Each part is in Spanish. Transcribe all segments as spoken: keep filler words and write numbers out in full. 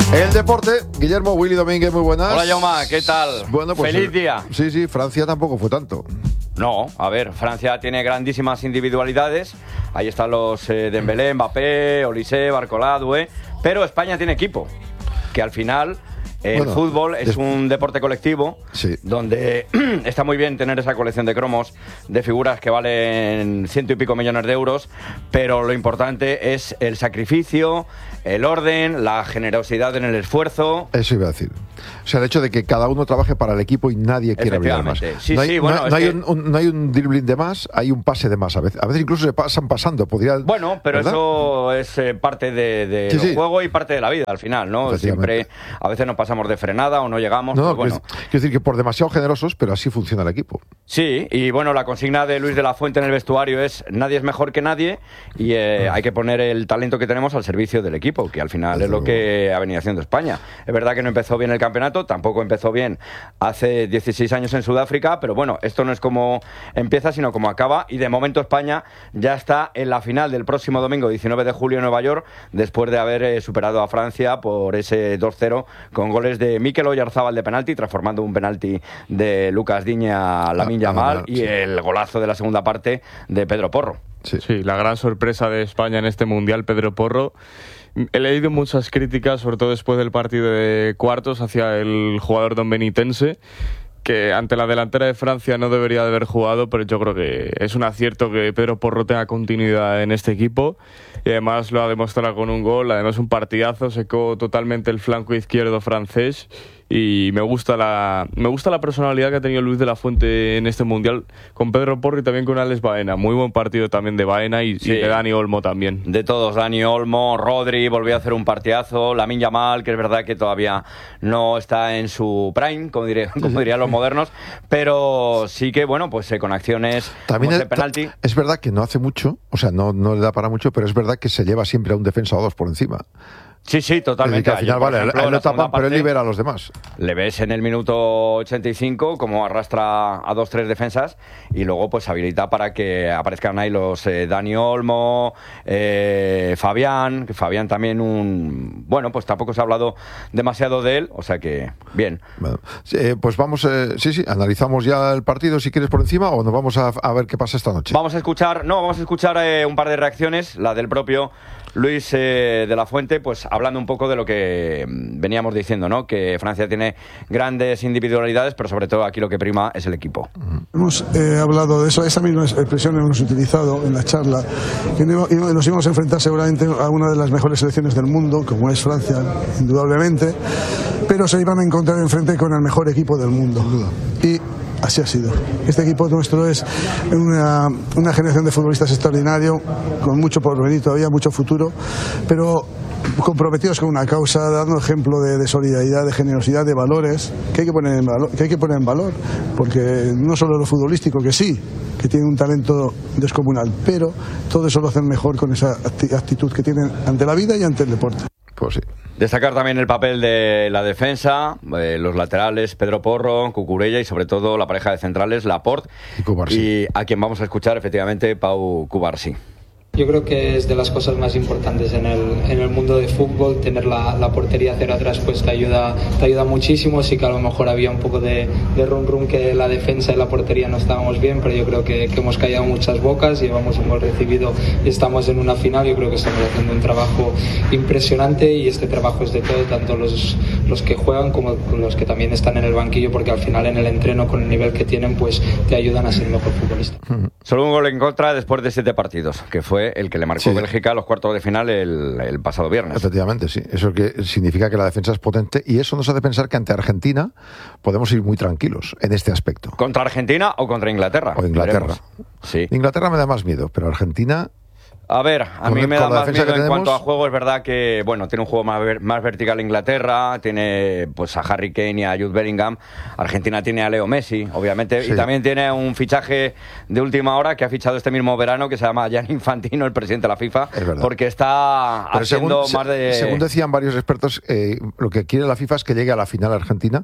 El deporte, Guillermo, Willy Domínguez, muy buenas. Hola, Jaume, ¿qué tal? Bueno, pues, feliz día. Sí, sí, Francia tampoco fue tanto. No, a ver, Francia tiene grandísimas individualidades. Ahí están los eh, Dembélé, Mbappé, Olise, Barcola, Doué. Pero España tiene equipo, que al final... El bueno, fútbol es un deporte colectivo, sí, donde está muy bien tener esa colección de cromos, de figuras que valen ciento y pico millones de euros, pero lo importante es el sacrificio, el orden, la generosidad en el esfuerzo. Eso iba a decir. O sea, el hecho de que cada uno trabaje para el equipo y nadie quiera brillar más. Sí, no hay, sí, bueno, no, no, hay un, un, no hay un dribbling de más, hay un pase de más a veces. A veces incluso se pasan pasando. Podría, bueno, pero ¿verdad? Eso es eh, parte de, de sí, sí. juego y parte de la vida al final, ¿no? Siempre, a veces nos pasamos de frenada o no llegamos. No, pues, bueno. Quiero decir que por demasiado generosos, pero así funciona el equipo. Sí, y bueno, la consigna de Luis de la Fuente en el vestuario es: nadie es mejor que nadie, y eh, ah. hay que poner el talento que tenemos al servicio del equipo, que al final Desde es lo que ha venido haciendo España. Es verdad que no empezó bien el campeonato, tampoco empezó bien hace dieciséis años en Sudáfrica, pero bueno, esto no es como empieza, sino como acaba, y de momento España ya está en la final del próximo domingo, diecinueve de julio en Nueva York, después de haber eh, superado a Francia por ese dos cero con goles de Mikel Oyarzabal de penalti, transformando un penalti de Lucas Digne a Lamine Yamal, y el golazo de la segunda parte de Pedro Porro. Sí. sí, la gran sorpresa de España en este Mundial, Pedro Porro. He leído muchas críticas, sobre todo después del partido de cuartos, hacia el jugador dombenitense, que ante la delantera de Francia no debería de haber jugado, pero yo creo que es un acierto que Pedro Porro tenga continuidad en este equipo, y además lo ha demostrado con un gol, además un partidazo, secó totalmente el flanco izquierdo francés, y me gusta la me gusta la personalidad que ha tenido Luis de la Fuente en este Mundial, con Pedro Porro y también con Alex Baena. Muy buen partido también de Baena y, sí. y de Dani Olmo también. De todos, Dani Olmo, Rodri volvió a hacer un partidazo, Lamine Yamal, que es verdad que todavía no está en su prime, como, diré, como dirían los modernos, pero sí que, bueno, pues eh, con acciones también como es, ese penalti. Es verdad que no hace mucho, o sea, no, no le da para mucho, pero es verdad que se lleva siempre a un defensa o dos por encima. Sí, sí, totalmente. Que al final, Ayer, vale, ejemplo, él lo tapan, pero él parte, libera a los demás. Le ves en el minuto ochenta y cinco como arrastra a dos, tres defensas, y luego pues habilita para que aparezcan ahí los eh, Dani Olmo, eh, Fabián, que Fabián también un... Bueno, pues tampoco se ha hablado demasiado de él, o sea que bien. Bueno, eh, pues vamos, eh, sí, sí, analizamos ya el partido, si quieres, por encima, o nos vamos a, a ver qué pasa esta noche. Vamos a escuchar, no, vamos a escuchar eh, un par de reacciones, la del propio Luis eh, de la Fuente, pues hablando un poco de lo que veníamos diciendo, ¿no? Que Francia tiene grandes individualidades, pero sobre todo aquí lo que prima es el equipo. Hemos eh, hablado de eso, esa misma expresión hemos utilizado en la charla, que nos íbamos a enfrentar seguramente a una de las mejores selecciones del mundo, como es Francia, indudablemente, pero se iban a encontrar enfrente con el mejor equipo del mundo. Y así ha sido. Este equipo nuestro es una, una generación de futbolistas extraordinario, con mucho por venir todavía, mucho futuro, pero comprometidos con una causa, dando ejemplo de, de solidaridad, de generosidad, de valores que hay que poner en valor, que hay que poner en valor, porque no solo lo futbolístico, que sí, que tiene un talento descomunal, pero todo eso lo hacen mejor con esa actitud que tienen ante la vida y ante el deporte. Pues sí. Destacar también el papel de la defensa, eh, los laterales, Pedro Porro, Cucurella, y sobre todo la pareja de centrales, Laporte, y, y a quien vamos a escuchar efectivamente, Pau Cubarsí. Yo creo que es de las cosas más importantes en el, en el mundo de fútbol, tener la, la portería cero atrás, pues te ayuda, te ayuda muchísimo. Sí que a lo mejor había un poco de, de rum rum que la defensa y la portería no estábamos bien, pero yo creo que, que hemos callado muchas bocas, llevamos un gol recibido y estamos en una final. Yo creo que estamos haciendo un trabajo impresionante, y este trabajo es de todo, tanto los, los que juegan como los que también están en el banquillo, porque al final en el entreno, con el nivel que tienen, pues te ayudan a ser mejor futbolista. Solo un gol en contra después de siete partidos, que fue el que le marcó sí. Bélgica a los cuartos de final el, el pasado viernes. Efectivamente, sí. Eso que significa que la defensa es potente, y eso nos hace pensar que ante Argentina podemos ir muy tranquilos en este aspecto. ¿Contra Argentina o contra Inglaterra? O Inglaterra. Sí. Inglaterra me da más miedo, pero Argentina... A ver, a mí me da más miedo en cuanto a juego. Es verdad que, bueno, tiene un juego más, ver, más vertical Inglaterra, tiene pues a Harry Kane y a Jude Bellingham. Argentina tiene a Leo Messi, obviamente, sí. Y también tiene un fichaje de última hora que ha fichado este mismo verano, que se llama Gianni Infantino, el presidente de la FIFA, porque está Pero haciendo según, más de... Según decían varios expertos, eh, lo que quiere la FIFA es que llegue a la final Argentina,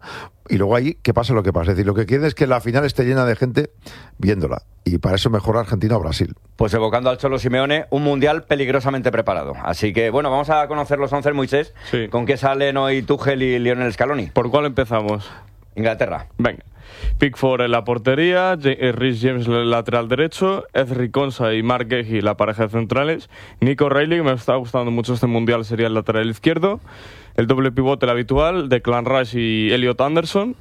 y luego ahí que pase lo que pase. Es decir, lo que quieren es que la final esté llena de gente viéndola. Y para eso mejor Argentina o Brasil. Pues evocando al Cholo Simeone, un mundial peligrosamente preparado. Así que, bueno, vamos a conocer los once, Moisés. Sí. ¿Con qué salen hoy Tuchel y Lionel Scaloni? ¿Por cuál empezamos? Inglaterra. Venga. Pickford en la portería, Reece James el lateral derecho, Ezri Konsa y Mark Guehi la pareja de centrales, Nico Reilly, que me está gustando mucho este mundial, sería el lateral izquierdo, el doble pivote el habitual, Declan Rice y Elliot Anderson,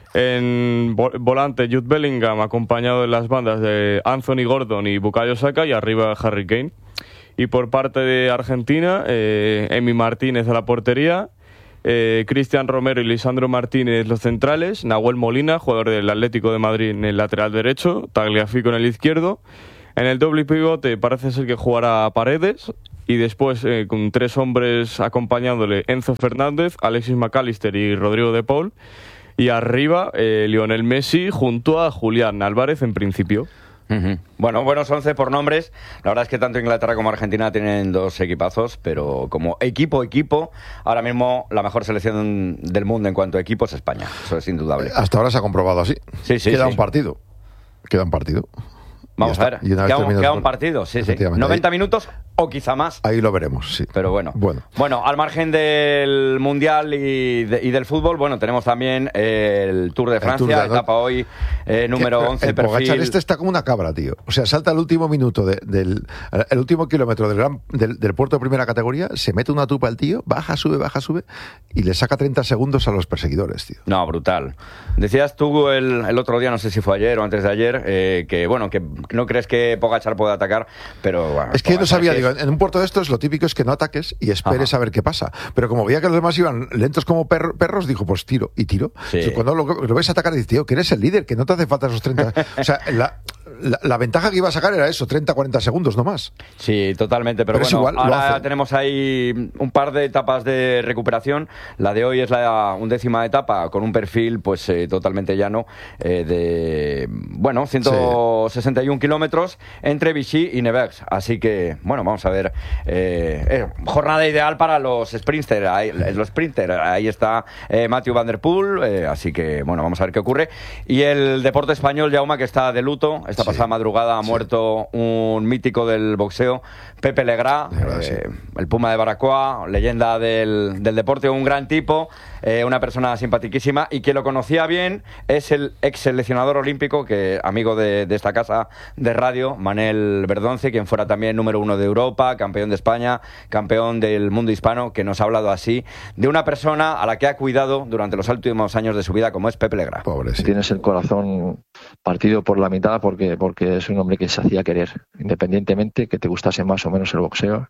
en volante Jude Bellingham acompañado de las bandas de Anthony Gordon y Bukayo Saka, y arriba Harry Kane. Y por parte de Argentina, eh, Emi Martínez a la portería, Eh, Cristian Romero y Lisandro Martínez los centrales, Nahuel Molina, jugador del Atlético de Madrid, en el lateral derecho, Tagliafico en el izquierdo. En el doble pivote parece ser que jugará Paredes, y después eh, con tres hombres acompañándole, Enzo Fernández, Alexis McAllister y Rodrigo de Paul. Y arriba eh, Lionel Messi junto a Julián Álvarez en principio. Uh-huh. Bueno, buenos once por nombres. La verdad es que tanto Inglaterra como Argentina tienen dos equipazos, pero como equipo, equipo, ahora mismo la mejor selección del mundo en cuanto a equipos es España. Eso es indudable. Hasta ahora se ha comprobado así. Sí, sí, Queda sí. un partido. Queda un partido. Vamos a ver. Queda un, queda un partido, sí, sí. noventa ahí, minutos o quizá más. Ahí lo veremos, sí. Pero bueno. Bueno, bueno al margen del Mundial y, de, y del fútbol, bueno, tenemos también el Tour de Francia, Tour de etapa hoy, eh, número once, el perfil. Pogačar este está como una cabra, tío. O sea, salta el último minuto de, del el último kilómetro del, gran, del, del puerto de primera categoría, se mete una tupa el tío, baja, sube, baja, sube, y le saca treinta segundos a los perseguidores, tío. No, brutal. Decías tú el, el otro día, no sé si fue ayer o antes de ayer, eh, que bueno, que no crees que Pogačar puede atacar, pero bueno. Es que Pogačar no sabía, es... digo, en un puerto de estos lo típico es que no ataques y esperes Ajá. a ver qué pasa. Pero como veía que los demás iban lentos como perro, perros, dijo, pues tiro, y tiro. Sí. Entonces, cuando lo, lo ves atacar, dices, tío, que eres el líder, que no te hace falta esos treinta. O sea, la, la, la ventaja que iba a sacar era eso, treinta, cuarenta segundos, no más. Sí, totalmente, pero, pero bueno, igual, ahora tenemos ahí un par de etapas de recuperación. La de hoy es la undécima etapa, con un perfil pues eh, totalmente llano, eh, de, bueno, ciento sesenta y uno sí. kilómetros entre Vichy y Nevers. Así que, bueno, vamos a ver. Eh, eh, jornada ideal para los sprinters. Ahí, los sprinters. Ahí está eh, Mathieu Van Der Poel. Eh, así que, bueno, vamos a ver qué ocurre. Y el deporte español, Jaume, que está de luto. Esta sí. pasada madrugada ha sí. muerto un mítico del boxeo, Pepe Legrá, eh, sí. el Puma de Baracoa, leyenda del, del deporte, un gran tipo, eh, una persona simpaticísima, y quien lo conocía bien es el ex seleccionador olímpico, que amigo de, de esta casa de radio, Manel Verdonce, quien fuera también número uno de Europa, campeón de España, campeón del mundo hispano, que nos ha hablado así de una persona a la que ha cuidado durante los últimos años de su vida, como es Pepe Legrá. Pobre, sí. Tienes el corazón partido por la mitad porque, porque es un hombre que se hacía querer, independientemente que te gustase más o menos el boxeo.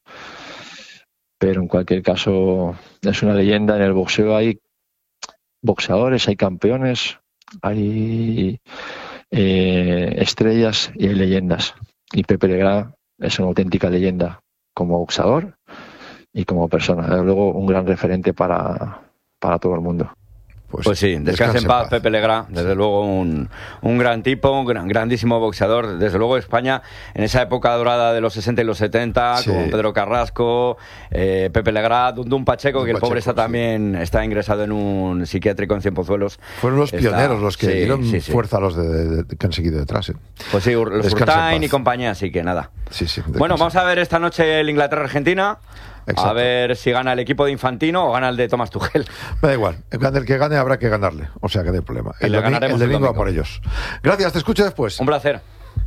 Pero en cualquier caso es una leyenda. En el boxeo hay boxeadores, hay campeones, hay eh, estrellas y hay leyendas. Y Pepe Legrá es una auténtica leyenda como boxeador y como persona. Desde luego un gran referente para, para todo el mundo. Pues, pues sí, descanse en paz, Pepe Legrá, desde sí. luego un, un gran tipo, un gran, grandísimo boxeador. Desde luego España, en esa época dorada de los sesenta y los setenta, sí. con Pedro Carrasco, eh, Pepe Legrá, Dundún Pacheco, Dundún que el Pacheco, pobre está sí. también está ingresado en un psiquiátrico en Cienpozuelos. Fueron los está, pioneros los que sí, dieron sí, sí. fuerza a los de, de, de, que han seguido detrás. ¿eh? Pues sí, los Urtain y compañía, así que nada. Sí, sí, bueno, vamos a ver esta noche el Inglaterra-Argentina. Exacto. A ver si gana el equipo de Infantino o gana el de Thomas Tuchel. Me da igual, el que gane habrá que ganarle, o sea que no hay problema. El, domi- el domingo va por ellos. Gracias, te escucho después. Un placer.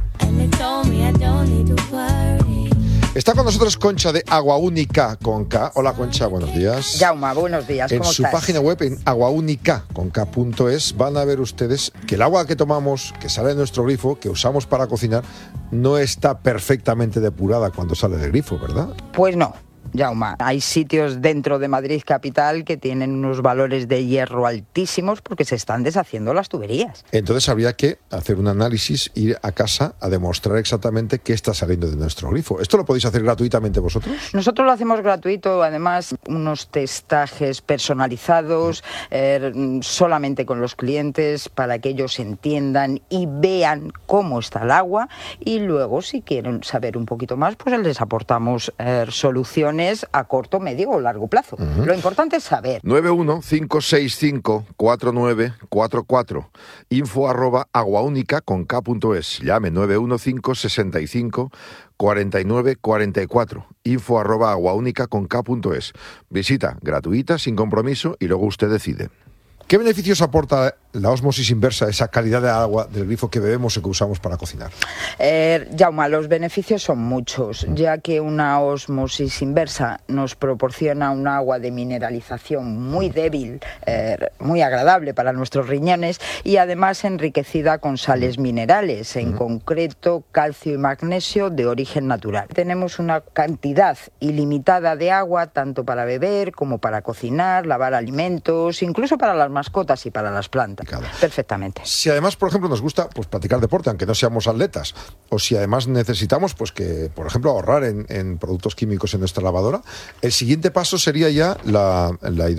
Está con nosotros Concha de Agua Única con K. Hola Concha, buenos días. Jaume, buenos días, ¿cómo estás? En su página web, en aguaunica con K punto es, van a ver ustedes que el agua que tomamos, que sale de nuestro grifo, que usamos para cocinar, no está perfectamente depurada cuando sale del grifo, ¿verdad? Pues no. Jaume, hay sitios dentro de Madrid capital que tienen unos valores de hierro altísimos porque se están deshaciendo las tuberías. Entonces habría que hacer un análisis, ir a casa a demostrar exactamente qué está saliendo de nuestro grifo. ¿Esto lo podéis hacer gratuitamente vosotros? Nosotros lo hacemos gratuito, además unos testajes personalizados eh, solamente con los clientes para que ellos entiendan y vean cómo está el agua, y luego si quieren saber un poquito más pues les aportamos eh, soluciones soluciones a corto, medio o largo plazo. Uh-huh. Lo importante es saber. nueve uno cinco seis cinco cuatro nueve cuatro cuatro, info arroba aguaúnica con K punto es. Llame nueve uno cinco seis cinco cuarenta y nueve cuarenta y cuatro, info arroba aguaúnica con K punto es. Visita gratuita, sin compromiso, y luego usted decide. ¿Qué beneficios aporta la ósmosis inversa, esa calidad de agua del grifo que bebemos o que usamos para cocinar? Eh, Jaume, los beneficios son muchos, ya que una ósmosis inversa nos proporciona un agua de mineralización muy débil, eh, muy agradable para nuestros riñones y además enriquecida con sales minerales, en concreto calcio y magnesio de origen natural. Tenemos una cantidad ilimitada de agua tanto para beber como para cocinar, lavar alimentos, incluso para las mascotas y para las plantas. Perfectamente. Si además, por ejemplo, nos gusta pues practicar deporte, aunque no seamos atletas, o si además necesitamos, pues que, por ejemplo, ahorrar en, en productos químicos en nuestra lavadora, el siguiente paso sería ya la, la